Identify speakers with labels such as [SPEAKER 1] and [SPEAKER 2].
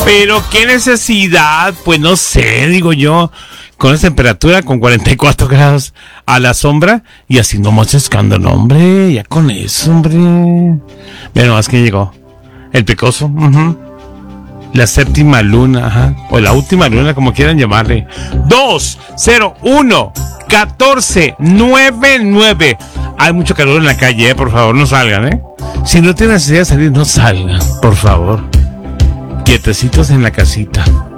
[SPEAKER 1] Pero qué necesidad, pues no sé, digo yo, con esa temperatura, con 44 grados a la sombra y haciendo más escándalo, hombre, ya con eso, hombre. Mira nomás que llegó el Pecoso, la séptima luna, o la última luna, como quieran llamarle. 201-1499. Hay mucho calor en la calle, por favor, no salgan, Si no tienen necesidad de salir, no salgan, por favor. Quietecitos en la casita.